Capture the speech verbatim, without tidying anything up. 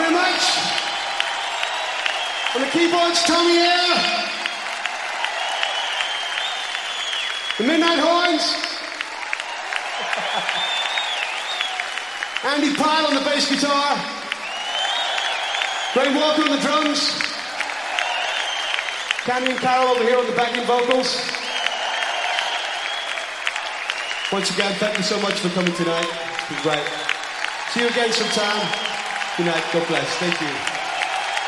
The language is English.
very much. On the keyboards, Tommy Air. The Midnight Horns. Andy Pyle on the bass guitar. Ray Walker on the drums. Candy and Carol over here on the backing vocals. Once again, thank you so much for coming tonight. It was great. See you again sometime. Good night. God bless. Thank you.